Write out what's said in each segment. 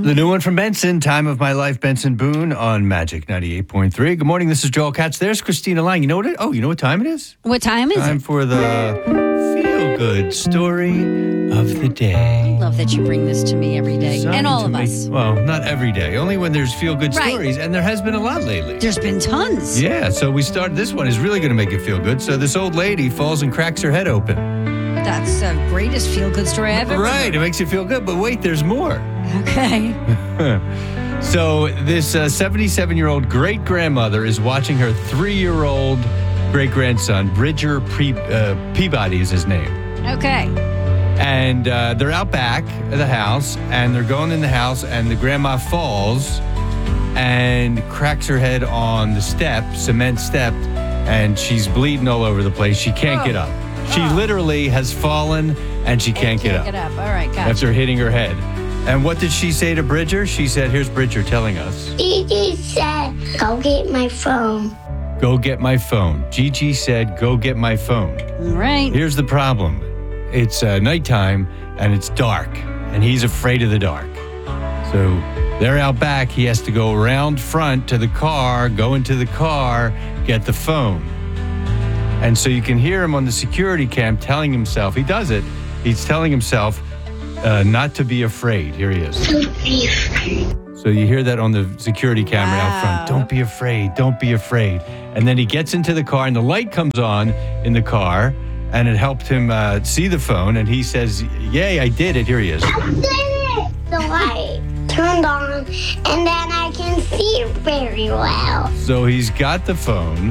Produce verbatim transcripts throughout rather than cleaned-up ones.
The new one from Benson, Time of My Life, Benson Boone on Magic ninety-eight point three. Good morning, this is Joel Katz. There's Christina Lang. You know what it, oh, you know what time it is? What time is time it? Time for the feel-good story of the day. I love that you bring this to me every day. Designed and all of make, us. Well, not every day. Only when there's feel-good Right. stories, and there has been a lot lately. There's been tons. Yeah, so we started, this one is really going to make you feel good. So this old lady falls and cracks her head open. That's the greatest feel-good story I've ever Right, heard. it makes you feel good, but wait, there's more. Okay. So this uh, seventy-seven-year-old great-grandmother is watching her three-year-old great-grandson, Bridger Pre- uh, Peabody is his name. Okay. And uh, they're out back of the house, and they're going in the house, and the grandma falls and cracks her head on the step, cement step, and she's bleeding all over the place. She can't Oh. get up. She Oh. literally has fallen, and she can't, And get, can't up get up. All right, gotcha. after hitting her head. And what did she say to Bridger? She said, here's Bridger telling us. Gigi said, go get my phone. Go get my phone. Gigi said, go get my phone. All right. Here's the problem. It's uh, nighttime, and it's dark, and he's afraid of the dark. So they're out back. He has to go around front to the car, go into the car, get the phone. And so you can hear him on the security cam telling himself, he does it, he's telling himself uh, not to be afraid. Here he is. Don't be afraid. So you hear that on the security camera out front. Wow. Don't be afraid. Don't be afraid. And then he gets into the car, and the light comes on in the car, and it helped him uh, see the phone. And he says, yay, I did it. Here he is. I did it. The light turned on, and then I can see very well. So he's got the phone,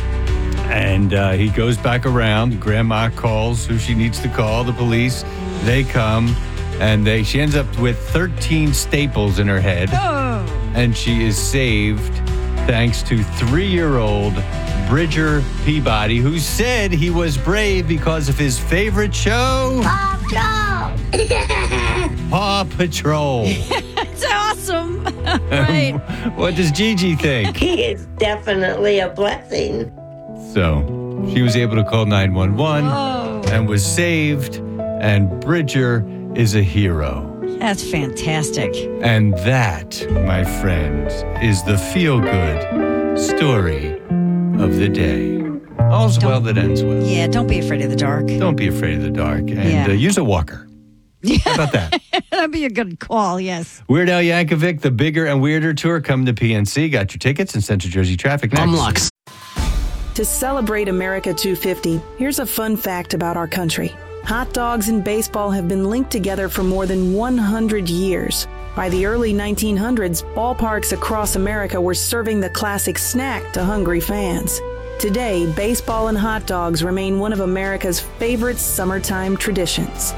and uh, he goes back around. Grandma calls who she needs to call, the police. They come, and they she ends up with thirteen staples in her head. Oh. And she is saved thanks to three-year-old Bridger Peabody, who said he was brave because of his favorite show, Paw Patrol. Paw Patrol. That's awesome. Right. What does Gigi think? He is definitely a blessing. So she was able to call nine one one Oh. and was saved, and Bridger is a hero. That's fantastic. And that, my friend, is the feel-good story of the day. All's well that ends well. Yeah, don't be afraid of the dark. Don't be afraid of the dark, and Yeah. uh, use a walker. How about that? That'd be a good call, yes. Weird Al Yankovic, the Bigger and Weirder Tour, come to P N C. Got your tickets in Central Jersey traffic next. To celebrate America two fifty, here's a fun fact about our country. Hot dogs and baseball have been linked together for more than one hundred years. By the early nineteen hundreds, ballparks across America were serving the classic snack to hungry fans. Today, baseball and hot dogs remain one of America's favorite summertime traditions.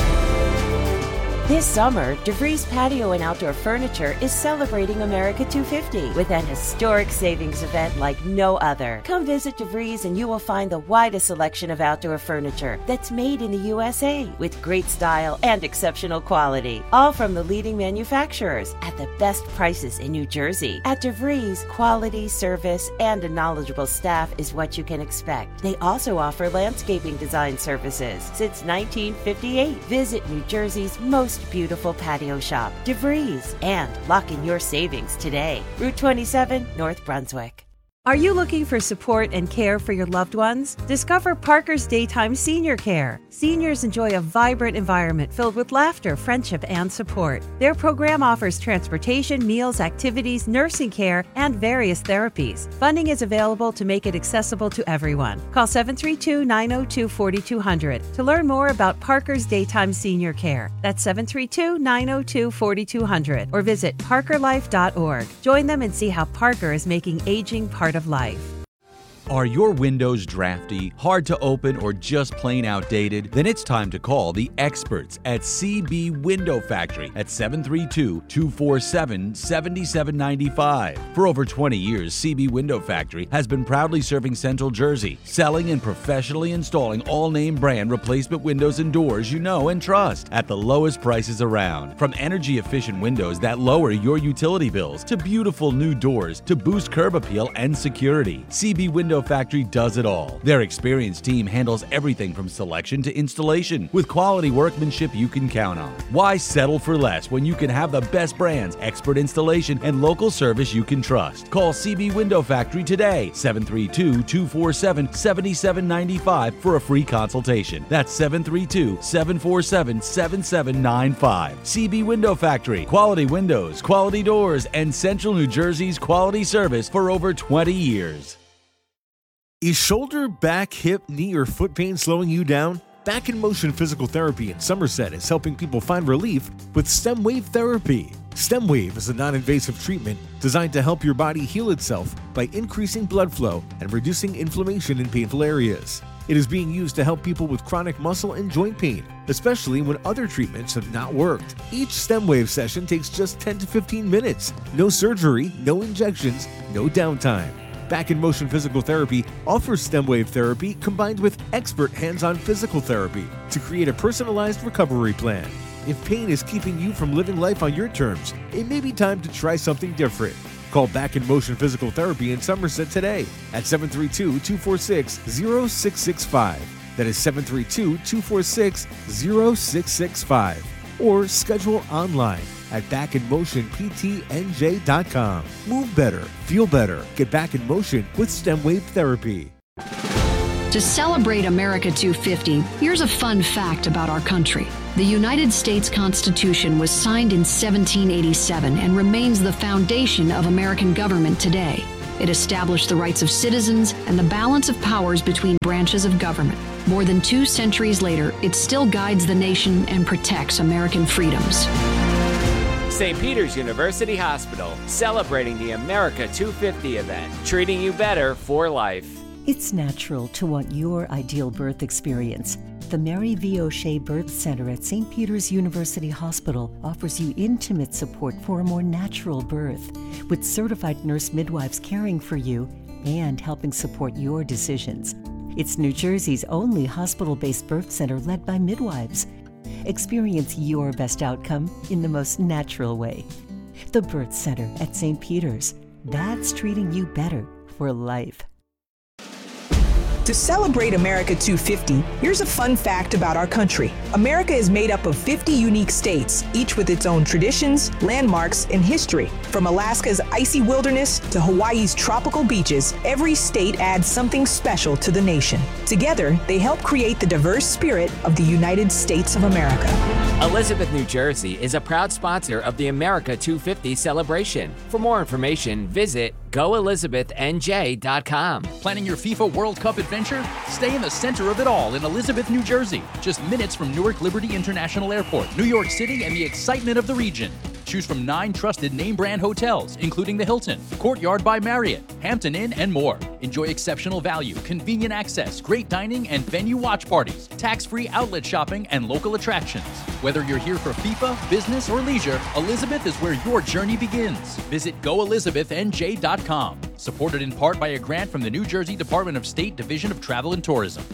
This summer, DeVries Patio and Outdoor Furniture is celebrating America two fifty with an historic savings event like no other. Come visit DeVries and you will find the widest selection of outdoor furniture that's made in the U S A with great style and exceptional quality. All from the leading manufacturers at the best prices in New Jersey. At DeVries, quality, service, and a knowledgeable staff is what you can expect. They also offer landscaping design services since nineteen fifty-eight. Visit New Jersey's most beautiful patio shop, DeVries, and lock in your savings today. Route twenty-seven, North Brunswick. Are you looking for support and care for your loved ones? Discover Parker's Daytime Senior Care. Seniors enjoy a vibrant environment filled with laughter, friendship, and support. Their program offers transportation, meals, activities, nursing care, and various therapies. Funding is available to make it accessible to everyone. Call seven three two, nine zero two, four two zero zero to learn more about Parker's Daytime Senior Care. That's seven three two, nine zero two, four two zero zero or visit parker life dot org. Join them and see how Parker is making aging part of life. Are your windows drafty, hard to open, or just plain outdated? Then it's time to call the experts at C B Window Factory at seven three two, two four seven, seven seven nine five. For over twenty years, C B Window Factory has been proudly serving Central Jersey, selling and professionally installing all name brand replacement windows and doors you know and trust at the lowest prices around. From energy efficient windows that lower your utility bills to beautiful new doors to boost curb appeal and security, C B Window Window Factory does it all. Their experienced team handles everything from selection to installation with quality workmanship you can count on. Why settle for less when you can have the best brands, expert installation, and local service you can trust? Call C B Window Factory today, seven three two, two four seven, seven seven nine five for a free consultation. That's seven three two, seven four seven, seven seven nine five. C B Window Factory. Quality windows, quality doors, and Central New Jersey's quality service for over twenty years. Is shoulder, back, hip, knee, or foot pain slowing you down? Back in Motion Physical Therapy in Somerset is helping people find relief with STEM Wave Therapy. STEM Wave is a non-invasive treatment designed to help your body heal itself by increasing blood flow and reducing inflammation in painful areas. It is being used to help people with chronic muscle and joint pain, especially when other treatments have not worked. Each STEM Wave session takes just ten to fifteen minutes. No surgery, no injections, no downtime. Back in Motion Physical Therapy offers STEM Wave therapy combined with expert hands-on physical therapy to create a personalized recovery plan. If pain is keeping you from living life on your terms, it may be time to try something different. Call Back in Motion Physical Therapy in Somerset today at seven three two, two four six, zero six six five. That is seven three two, two four six, zero six six five. Or schedule online at back in motion p t n j dot com. Move better, feel better. Get back in motion with STEM Wave Therapy. To celebrate America two fifty, here's a fun fact about our country. The United States Constitution was signed in seventeen eighty-seven and remains the foundation of American government today. It established the rights of citizens and the balance of powers between branches of government. More than two centuries later, it still guides the nation and protects American freedoms. Saint Peter's University Hospital, celebrating the America two fifty event, treating you better for life. It's natural to want your ideal birth experience. The Mary V. O'Shea Birth Center at Saint Peter's University Hospital offers you intimate support for a more natural birth, with certified nurse midwives caring for you and helping support your decisions. It's New Jersey's only hospital-based birth center led by midwives. Experience your best outcome in the most natural way. The Birth Center at Saint Peter's. That's treating you better for life. To celebrate America two fifty, here's a fun fact about our country. America is made up of fifty unique states, each with its own traditions, landmarks, and history. From Alaska's icy wilderness to Hawaii's tropical beaches, every state adds something special to the nation. Together, they help create the diverse spirit of the United States of America. Elizabeth, New Jersey is a proud sponsor of the America two fifty celebration. For more information, visit go elizabeth n j dot com. Planning your FIFA World Cup adventure? Stay in the center of it all in Elizabeth, New Jersey. Just minutes from Newark Liberty International Airport, New York City, and the excitement of the region. Choose from nine trusted name brand hotels, including the Hilton, Courtyard by Marriott, Hampton Inn, and more. Enjoy exceptional value, convenient access, great dining, and venue watch parties, tax-free outlet shopping, and local attractions. Whether you're here for FIFA, business, or leisure, Elizabeth is where your journey begins. Visit go elizabeth n j dot com. Supported in part by a grant from the New Jersey Department of State Division of Travel and Tourism.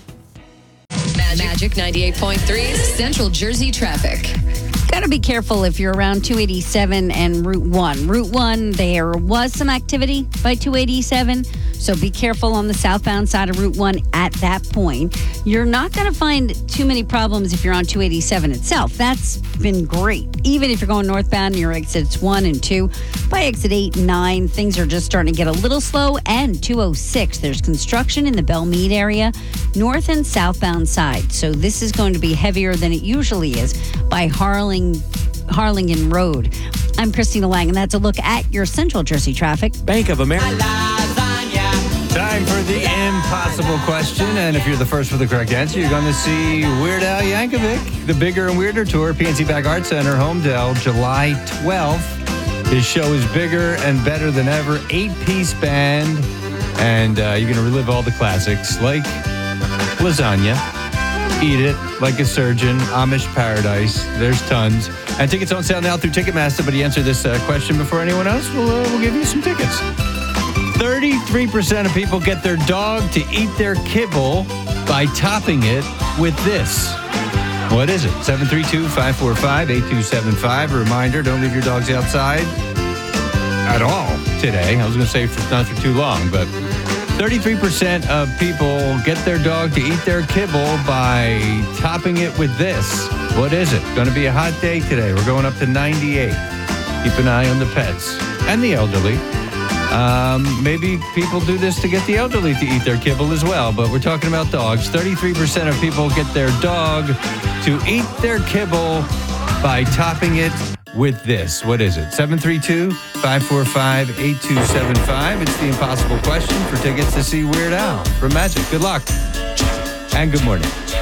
Magic ninety-eight point three Central Jersey traffic. Got to be careful if you're around two eighty-seven and Route one. Route one, there was some activity by two eighty-seven, so be careful on the southbound side of Route one at that point. You're not going to find too many problems if you're on two eighty-seven itself. That's been great. Even if you're going northbound near exits one and two, by exit eight and nine, things are just starting to get a little slow. And two oh six, there's construction in the Belmead area, north and southbound side. So this is going to be heavier than it usually is by Harling Harlingen Road. I'm Christina Lang, and that's a look at your Central Jersey traffic. Bank of America. Time for the impossible question, and if you're the first with the correct answer, you're going to see Weird Al Yankovic, the Bigger and Weirder Tour, P N C Bank Art Center, Homedale, July twelfth. His show is bigger and better than ever, eight-piece band, and uh, you're going to relive all the classics like lasagna, Eat It, Like a Surgeon, Amish Paradise. There's tons. And tickets on sale now through Ticketmaster, but you answer this uh, question before anyone else, we'll, uh, we'll give you some tickets. thirty-three percent of people get their dog to eat their kibble by topping it with this. What is it? seven three two, five four five, eight two seven five. A reminder, don't leave your dogs outside at all today. I was going to say for, not for too long, but thirty-three percent of people get their dog to eat their kibble by topping it with this. What is it? Going to be a hot day today. We're going up to ninety-eight. Keep an eye on the pets and the elderly. Um, maybe people do this to get the elderly to eat their kibble as well, but we're talking about dogs. thirty-three percent of people get their dog to eat their kibble by topping it with this. What is it? seven three two, five four five, eight two seven five. It's the impossible question for tickets to see Weird Al from Magic. Good luck and good morning.